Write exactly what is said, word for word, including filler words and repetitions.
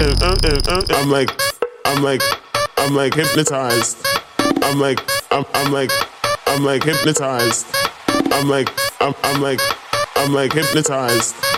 I'm like, I'm like, I'm like hypnotized. I'm like, I'm, I'm like, I'm like hypnotized. I'm like, I'm, I'm like, I'm like hypnotized.